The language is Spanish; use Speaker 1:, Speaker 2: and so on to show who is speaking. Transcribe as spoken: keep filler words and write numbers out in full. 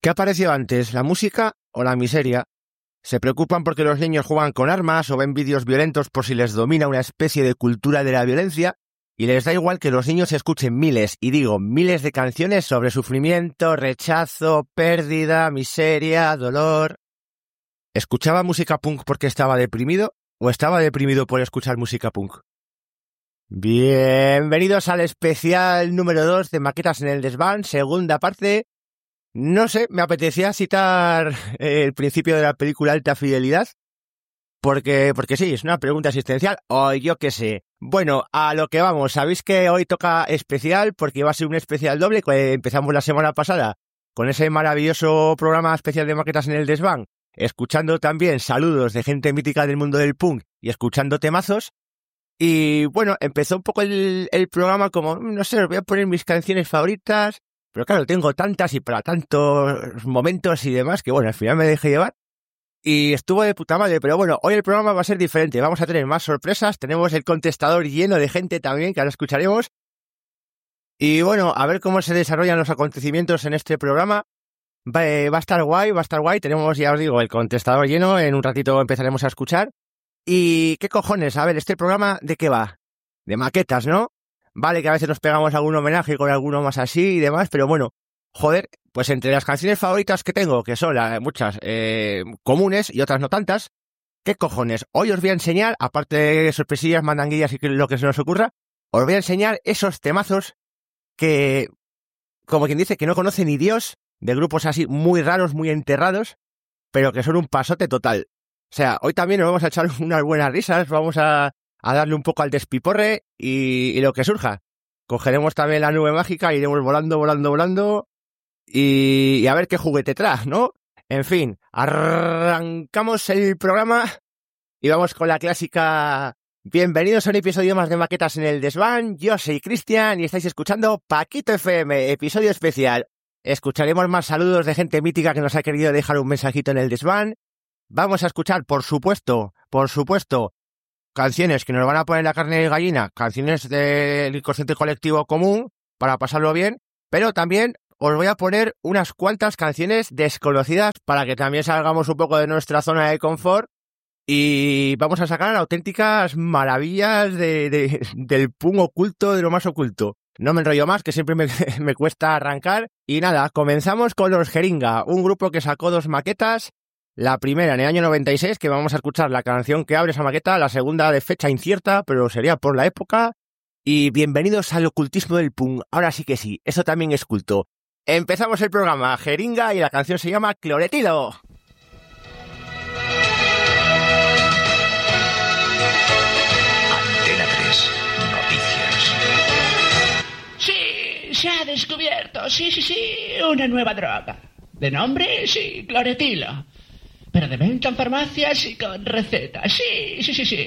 Speaker 1: ¿Qué apareció antes, la música o la miseria? ¿Se preocupan porque los niños juegan con armas o ven vídeos violentos por si les domina una especie de cultura de la violencia? Y les da igual que los niños escuchen miles, y digo miles de canciones sobre sufrimiento, rechazo, pérdida, miseria, dolor. ¿Escuchaba música punk porque estaba deprimido o estaba deprimido por escuchar música punk? Bienvenidos al especial número dos de Maquetas en el Desván, segunda parte. No sé, me apetecía citar el principio de la película Alta Fidelidad, porque, porque sí, es una pregunta existencial, o yo qué sé. Bueno, a lo que vamos, sabéis que hoy toca especial, porque va a ser un especial doble, que empezamos la semana pasada con ese maravilloso programa especial de Maquetas en el Desván, escuchando también saludos de gente mítica del mundo del punk y escuchando temazos. Y bueno, empezó un poco el, el programa como, no sé, os voy a poner mis canciones favoritas, pero claro, tengo tantas y para tantos momentos y demás que bueno, al final me dejé llevar y estuvo de puta madre. Pero bueno, hoy el programa va a ser diferente, vamos a tener más sorpresas, tenemos el contestador lleno de gente también que ahora escucharemos. Y bueno, a ver cómo se desarrollan los acontecimientos en este programa. Va, va a estar guay, va a estar guay, tenemos, ya os digo, el contestador lleno, en un ratito empezaremos a escuchar. ¿Y qué cojones? A ver, ¿este programa de qué va? De maquetas, ¿no? Vale, que a veces nos pegamos algún homenaje con alguno más así y demás, pero bueno, joder, pues entre las canciones favoritas que tengo, que son las, muchas eh, comunes y otras no tantas, ¿qué cojones? Hoy os voy a enseñar, aparte de sorpresillas, mandanguillas y lo que se nos ocurra, os voy a enseñar esos temazos que, como quien dice, que no conoce ni Dios, de grupos así muy raros, muy enterrados, pero que son un pasote total. O sea, hoy también nos vamos a echar unas buenas risas, vamos a, a darle un poco al despiporre y, y lo que surja. Cogeremos también la nube mágica, iremos volando, volando, volando y, y a ver qué juguete trae, ¿no? En fin, arrancamos el programa y vamos con la clásica. Bienvenidos a un episodio más de Maquetas en el Desván. Yo soy Cristian y estáis escuchando Paquito F M, episodio especial. Escucharemos más saludos de gente mítica que nos ha querido dejar un mensajito en el Desván. Vamos a escuchar, por supuesto, por supuesto, canciones que nos van a poner la carne de gallina, canciones del inconsciente colectivo común, para pasarlo bien, pero también os voy a poner unas cuantas canciones desconocidas para que también salgamos un poco de nuestra zona de confort y vamos a sacar auténticas maravillas de, de, del punk oculto, de lo más oculto. No me enrollo más, que siempre me, me cuesta arrancar. Y nada, comenzamos con los Jeringa, un grupo que sacó dos maquetas. La primera en el año noventa y seis, que vamos a escuchar la canción que abre esa maqueta, la segunda de fecha incierta, pero sería por la época. Y bienvenidos al ocultismo del punk, ahora sí que sí, eso también es culto. Empezamos el programa, Jeringa, y la canción se llama Cloretilo.
Speaker 2: Antena tres, noticias.
Speaker 3: Sí, se ha descubierto, sí, sí, sí, una nueva droga. ¿De nombre? Sí, cloretilo. Pero de venta en farmacias y con receta. Sí, sí, sí, sí.